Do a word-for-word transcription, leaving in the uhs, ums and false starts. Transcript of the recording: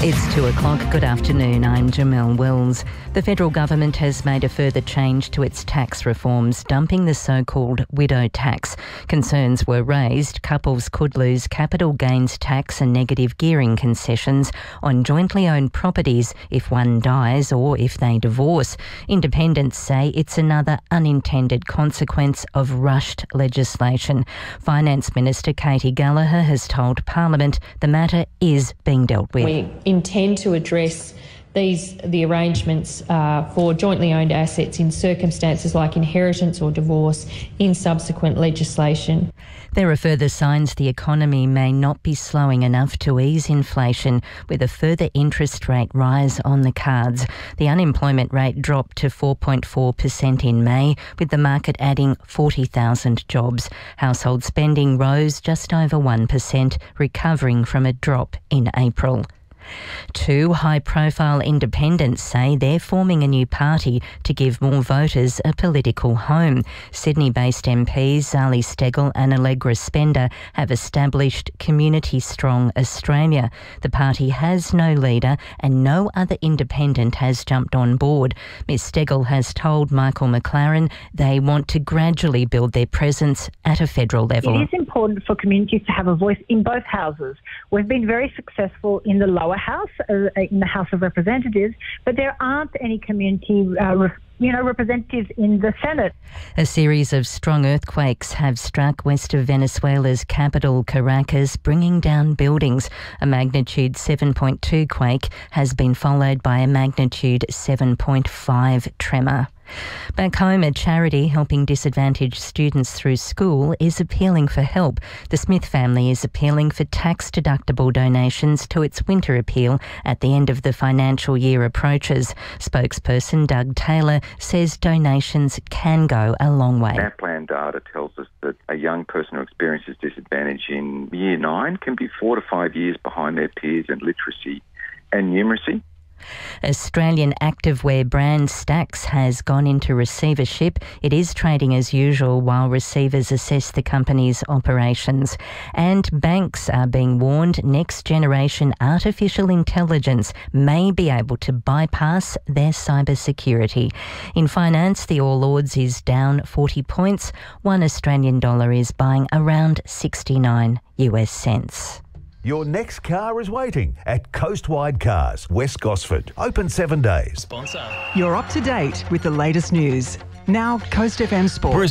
It's two o'clock. Good afternoon. I'm Jamelle Wills. The federal government has made a further change to its tax reforms, dumping the so-called widow tax. Concerns were raised couples could lose capital gains tax and negative gearing concessions on jointly owned properties if one dies or if they divorce. Independents say it's another unintended consequence of rushed legislation. Finance Minister Katy Gallagher has told Parliament the matter is being dealt with. We intend to address these the arrangements uh, for jointly owned assets in circumstances like inheritance or divorce in subsequent legislation. There are further signs the economy may not be slowing enough to ease inflation, with a further interest rate rise on the cards. The unemployment rate dropped to four point four percent in May, with the market adding forty thousand jobs. Household spending rose just over one percent, recovering from a drop in April. Two high-profile independents say they're forming a new party to give more voters a political home. Sydney-based M Ps Zali Steggall and Allegra Spender have established Community Strong Australia. The party has no leader and no other independent has jumped on board. Miz Steggall has told Michael McLaren they want to gradually build their presence at a federal level. It is important for communities to have a voice in both houses. We've been very successful in the lower house, uh, in the House of Representatives, but there aren't any community uh, re- you know, representatives in the Senate. A series of strong earthquakes have struck west of Venezuela's capital, Caracas, bringing down buildings. A magnitude seven point two quake has been followed by a magnitude seven point five tremor. Back home, a charity helping disadvantaged students through school is appealing for help. The Smith family is appealing for tax-deductible donations to its winter appeal at the end of the financial year approaches. Spokesperson Doug Taylor says donations can go a long way. NAPLAN data tells us that a young person who experiences disadvantage in year nine can be four to five years behind their peers in literacy and numeracy. Australian activewear brand Stax has gone into receivership. It is trading as usual while receivers assess the company's operations. And banks are being warned next generation artificial intelligence may be able to bypass their cybersecurity. In finance, the All Ords is down forty points. One Australian dollar is buying around sixty-nine US cents. Your next car is waiting at Coastwide Cars, West Gosford. Open seven days. You're up to date with the latest news. Now, Coast F M Sport.